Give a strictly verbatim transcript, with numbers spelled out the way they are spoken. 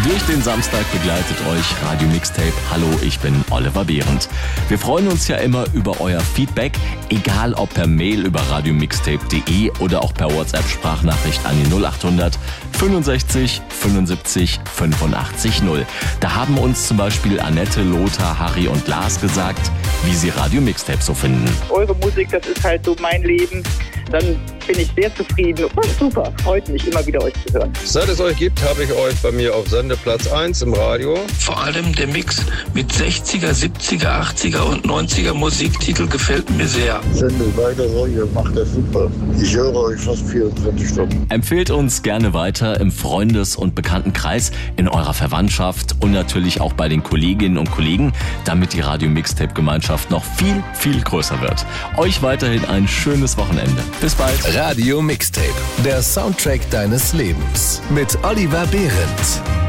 Durch den Samstag begleitet euch Radio Mixtape. Hallo, ich bin Oliver Behrendt. Wir freuen uns ja immer über euer Feedback, egal ob per Mail über radiomixtape punkt de oder auch per WhatsApp-Sprachnachricht an die null acht hundert fünfundsechzig fünfundsiebzig fünfundachtzig null. Da haben uns zum Beispiel Annette, Lothar, Harry und Lars gesagt, wie sie Radio Mixtape so finden. Eure Musik, das ist halt so mein Leben. Dann bin ich sehr zufrieden und super, freut mich immer wieder euch zu hören. Seit es euch gibt, habe ich euch bei mir auf Sendeplatz eins im Radio. Vor allem der Mix mit sechziger, siebziger, achtziger und neunziger Musiktitel gefällt mir sehr. Sendet weiter so, ihr macht das super. Ich höre euch fast vierundzwanzig Stunden. Empfehlt uns gerne weiter im Freundes- und Bekanntenkreis, in eurer Verwandtschaft und natürlich auch bei den Kolleginnen und Kollegen, damit die Radio Mixtape Gemeinschaft noch viel, viel größer wird. Euch weiterhin ein schönes Wochenende. Bis bald. Radio Mixtape, der Soundtrack deines Lebens mit Oliver Behrendt.